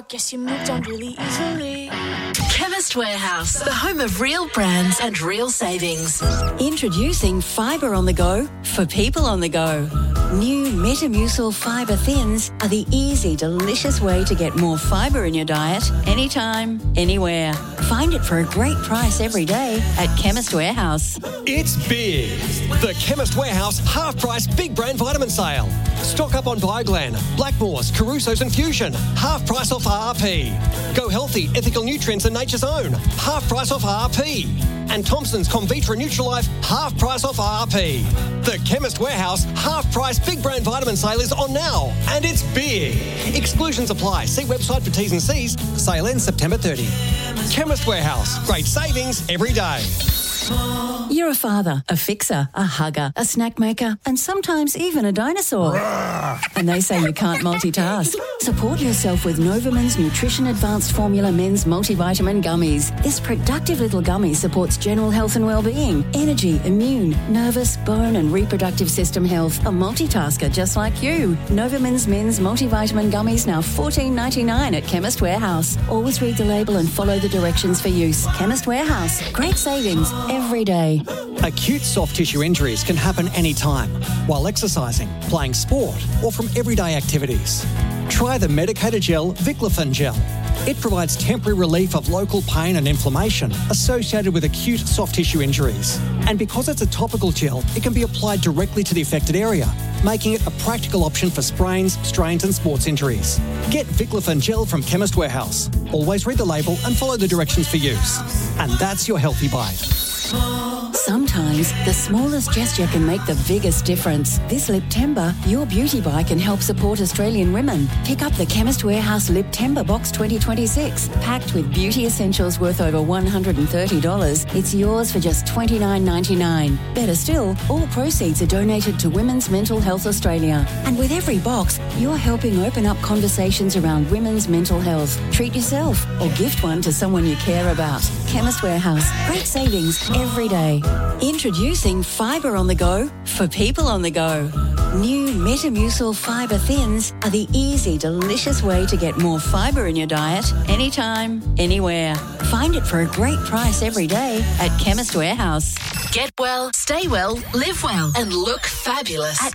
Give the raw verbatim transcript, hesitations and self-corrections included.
shock, guess you moved on really easily. Chemist Warehouse, the home of real brands and real savings. Introducing Fibre on the Go for people on the go. New Metamucil Fibre Thins are the easy, delicious way to get more fibre in your diet anytime, anywhere. Find it for a great price every day at Chemist Warehouse. It's big. The Chemist Warehouse half-price big brand vitamin sale. Stock up on Bioglan, Blackmores, Caruso's and Fusion. Half price off R R P. Go Healthy, Ethical Nutrients and Nature's Own. Half price off R R P. And Thompson's Convitra Nutralife, half price off R R P. The Chemist Warehouse half-price big brand vitamin sale is on now, and it's big. Exclusions apply. See website for T's and C's. Sale ends September thirtieth. Chemist Warehouse. Great savings every day. You're a father, a fixer, a hugger, a snack maker, and sometimes even a dinosaur. And they say you can't multitask. Support yourself with Novaman's Nutrition Advanced Formula Men's Multivitamin Gummies. This productive little gummy supports general health and well-being, energy, immune, nervous, bone and reproductive system health. A multitasker just like you. Novaman's Men's Multivitamin Gummies now fourteen ninety-nine at Chemist Warehouse. Always read the label and follow the directions for use. Chemist Warehouse. Great savings every day. Acute soft tissue injuries can happen anytime, while exercising, playing sport, or from everyday activities. Try the medicated gel Viclofan Gel. It provides temporary relief of local pain and inflammation associated with acute soft tissue injuries. And because it's a topical gel, it can be applied directly to the affected area, making it a practical option for sprains, strains and sports injuries. Get Viclofan Gel from Chemist Warehouse. Always read the label and follow the directions for use. And that's your healthy bite. Sometimes the smallest gesture can make the biggest difference. This Liptember, your beauty buy can help support Australian women. Pick up the Chemist Warehouse Liptember Box twenty twenty-six, packed with beauty essentials worth over one hundred thirty dollars. It's yours for just twenty-nine ninety-nine. Better still, all proceeds are donated to Women's Mental Health Australia. And with every box, you're helping open up conversations around women's mental health. Treat yourself or gift one to someone you care about. Chemist Warehouse. Great savings every day. Introducing Fibre on the Go for people on the go. New Metamucil Fibre Thins are the easy, delicious way to get more fibre in your diet anytime, anywhere. Find it for a great price every day at Chemist Warehouse. Get well, stay well, live well, and look fabulous at